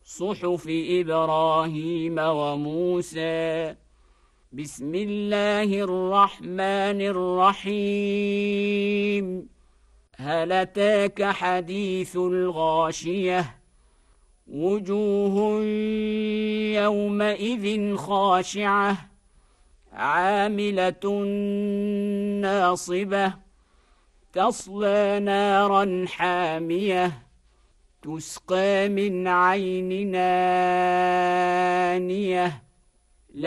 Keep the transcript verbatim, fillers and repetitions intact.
صحف إبراهيم وموسى. بسم الله الرحمن الرحيم. هل أتاك حديث الغاشية؟ وجوه يومئذ خاشعة عاملة ناصبة تصلى نارا حامية تسقى من عين آنية